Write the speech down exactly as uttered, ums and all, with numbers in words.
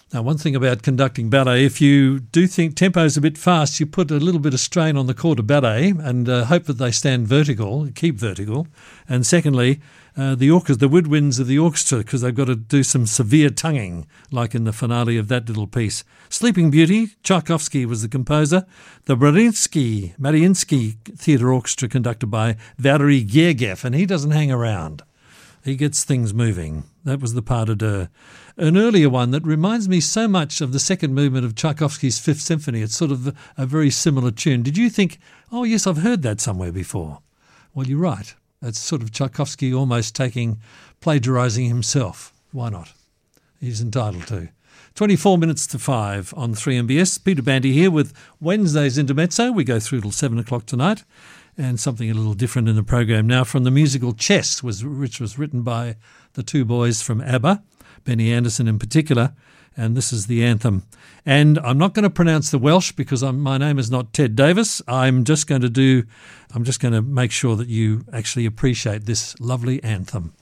Now, one thing about conducting ballet, if you do think tempo's a bit fast, you put a little bit of strain on the corps de ballet and uh, hope that they stand vertical, keep vertical. And secondly, uh, the orchestra, the woodwinds of the orchestra, because they've got to do some severe tonguing, like in the finale of that little piece. Sleeping Beauty, Tchaikovsky was the composer. The Mariinsky, Mariinsky Theatre Orchestra, conducted by Valery Gergiev, and he doesn't hang around. He gets things moving. That was the pas de deux. An earlier one that reminds me so much of the second movement of Tchaikovsky's Fifth Symphony. It's sort of a very similar tune. Did you think, oh, yes, I've heard that somewhere before? Well, you're right. It's sort of Tchaikovsky almost taking, plagiarising himself. Why not? He's entitled to. twenty-four minutes to five on three M B S. Peter Bandy here with Wednesday's Intermezzo. We go through till seven o'clock tonight. And something a little different in the program now from the musical Chess, was, which was written by the two boys from ABBA, Benny Andersson in particular, and this is the anthem. And I'm not going to pronounce the Welsh because I'm, my name is not Ted Davis. I'm just going to do, I'm just going to make sure that you actually appreciate this lovely anthem.